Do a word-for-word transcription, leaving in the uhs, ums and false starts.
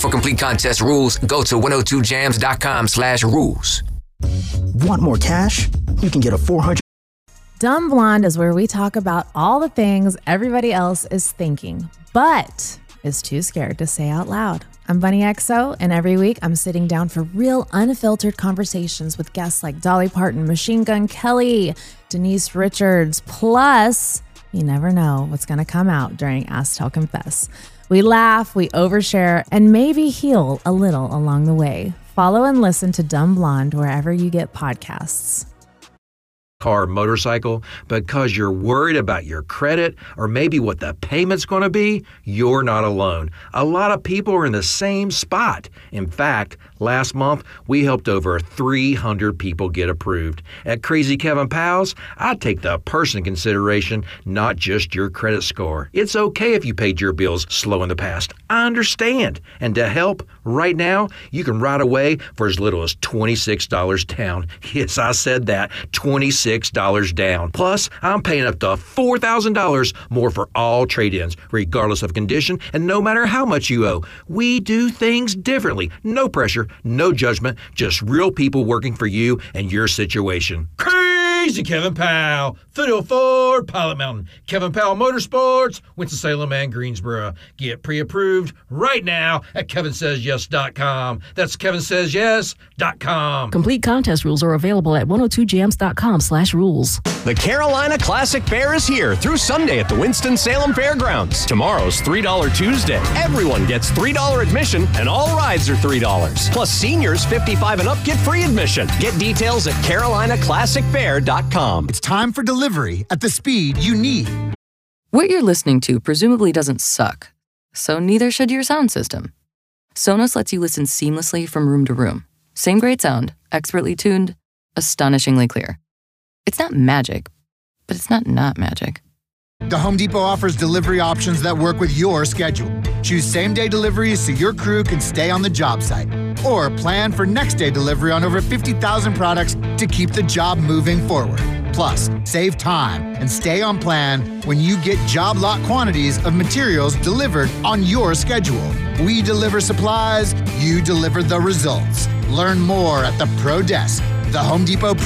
For complete contest rules, go to one oh two jams dot com slash rules. Want more cash? You can get a four hundred. Dumb Blonde is where we talk about all the things everybody else is thinking, but is too scared to say out loud. I'm Bunny X O, and every week I'm sitting down for real, unfiltered conversations with guests like Dolly Parton, Machine Gun Kelly, Denise Richards, plus you never know what's going to come out during Ask Tell Confess. We laugh, we overshare, and maybe heal a little along the way. Follow and listen to Dumb Blonde wherever you get podcasts. Car, motorcycle, because you're worried about your credit or maybe what the payment's going to be, you're not alone. A lot of people are in the same spot. In fact, last month, we helped over three hundred people get approved. At Crazy Kevin Powell's, I take the person in consideration, not just your credit score. It's okay if you paid your bills slow in the past. I understand. And to help, right now, you can write away for as little as twenty-six dollars down. Yes, I said that, twenty-six dollars down. Plus, I'm paying up to four thousand dollars more for all trade-ins, regardless of condition and no matter how much you owe. We do things differently. No pressure, no judgment, just real people working for you and your situation. Crazy Kevin Powell, Foothill Ford, Pilot Mountain, Kevin Powell Motorsports, Winston-Salem and Greensboro. Get pre-approved right now at kevin says yes dot com. That's kevin says yes dot com. Complete contest rules are available at one oh two jams dot com slash rules. The Carolina Classic Fair is here through Sunday at the Winston-Salem Fairgrounds. Tomorrow's three dollar Tuesday. Everyone gets three dollars admission and all rides are three dollars. Plus seniors fifty-five and up get free admission. Get details at carolina classic fair dot com. It's time for delivery at the speed you need. What you're listening to presumably doesn't suck, so neither should your sound system. Sonos lets you listen seamlessly from room to room. Same great sound, expertly tuned, astonishingly clear. It's not magic, but it's not not magic. The Home Depot offers delivery options that work with your schedule. Choose same-day deliveries so your crew can stay on the job site. Or plan for next-day delivery on over fifty thousand products to keep the job moving forward. Plus, save time and stay on plan when you get job lot quantities of materials delivered on your schedule. We deliver supplies, you deliver the results. Learn more at the Pro Desk. The Home Depot